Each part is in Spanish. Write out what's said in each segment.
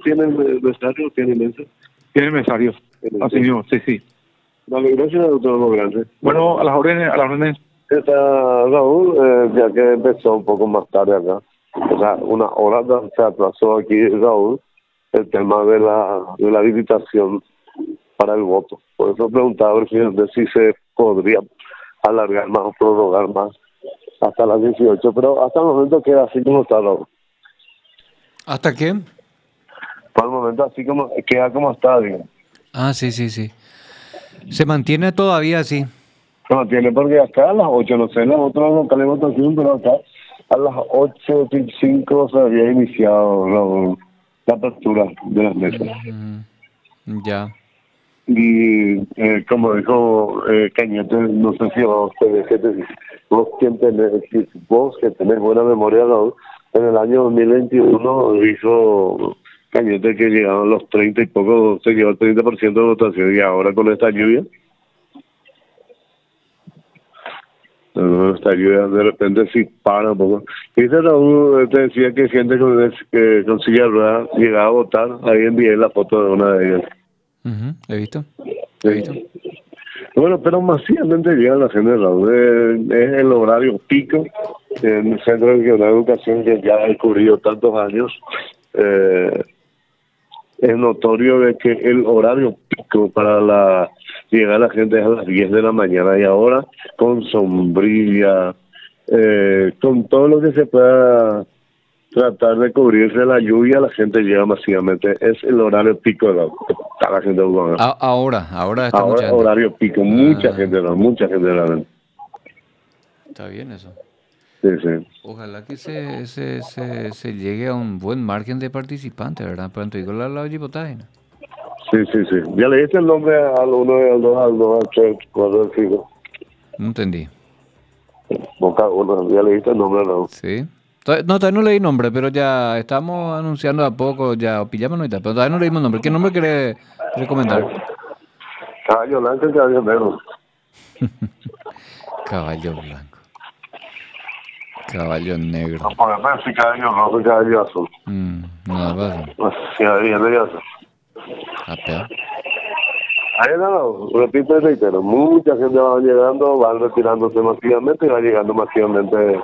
¿Tienen mensaje o tienen mensaje? Tiene mensajes. Así mismo, sí. Vale, gracias, doctor Logrande. Bueno, a las órdenes, a las órdenes. Está Raúl, ya que empezó un poco más tarde acá, o sea, una hora se atrasó aquí Raúl, el tema de la habilitación para el voto. Por eso preguntaba al presidente si se podría alargar más o prorrogar más hasta las 18, pero hasta el momento queda así como está, Raúl. ¿Hasta qué? Por el momento así como queda como está, digo. Ah, sí. Se mantiene todavía así. Se mantiene porque acá a las 8, no sé, en los otros locales de votación, pero acá a las 8:05 se había iniciado la apertura de las mesas. Ya. Y como dijo Cañete, no sé si vos que tenés buena memoria, Raúl, en el año 2021 dijo Cañete que llegaron los 30 y poco, se llevó el 30% de votación, y ahora con esta lluvia, de repente sí para un poco. Y Raúl te decía que gente que con silla de ruedas llegaba a votar, ahí envié la foto de una de ellas. He visto. Bueno, pero masivamente llega la gente, Raúl. Es el horario pico en el Centro Regional de Educación que ya he cubrido tantos años. Es notorio de que el horario pico para llegar a la gente es a las 10 de la mañana, y ahora con sombrilla, con todo lo que se pueda tratar de cubrirse la lluvia, la gente llega masivamente. Es el horario pico de está la gente jugando. Ahora está mucha gente. Horario pico, mucha gente. Está bien eso. Sí. Ojalá que se llegue a un buen margen de participantes, ¿verdad? Para entregar la votaje. Sí. ¿Ya le diste el nombre al 1, al 2, al 2, al 3, 4, al 5? No entendí. Ya le diste el nombre, ¿no? Sí. Todavía no leí nombre, pero ya estamos anunciando a poco, ya pillamos ahorita, pero todavía no leímos nombre. ¿Qué nombre quiere recomendar? Caballo blanco y caballo negro. Caballo blanco. Caballo negro. No podemos decir caballo rojo y caballo azul. No pasa. Sí, ahí eso. Ahí no, repito y reitero, mucha gente va llegando, van retirándose masivamente y va llegando masivamente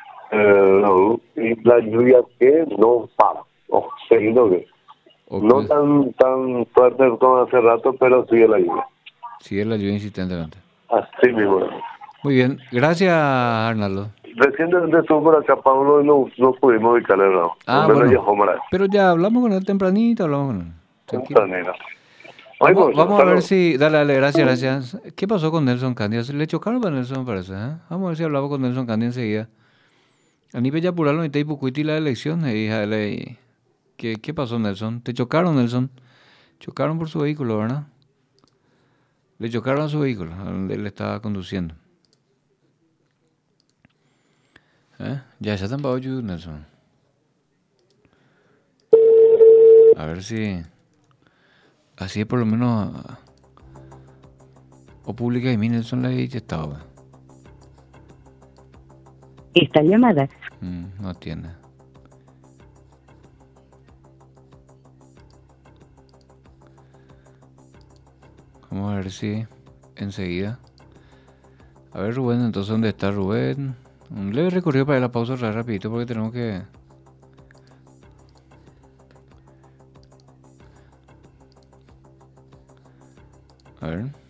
y la lluvia que no para, seguido que no tan fuerte como hace rato, pero sigue la lluvia. Sigue la lluvia insistentemente. Así mismo. Muy bien, gracias Arnaldo. Recientemente estuvo por acá Pablo y no pudimos ubicarle, ¿no? Bueno, pero ya hablamos con él tempranito, Tranquilo. Vamos a ver si... Dale, gracias. ¿Qué pasó con Nelson Candia? Le chocaron para Nelson, parece, ¿eh? Vamos a ver si hablamos con Nelson Candia enseguida. A nivel ya apurarlo y te ipucuiti la elección, ¿Qué pasó, Nelson? ¿Te chocaron, Nelson? Chocaron por su vehículo, ¿verdad? Le chocaron a su vehículo, a donde él estaba conduciendo. Ya están para hoy, Nelson. A ver si... Así por lo menos... O pública y mi Nelson la he estaba. Esta llamada. No atiende. Vamos a ver si enseguida. A ver, Rubén, entonces, ¿dónde está Rubén? Un leve recorrido para la pausa rapidito porque tenemos que... A ver...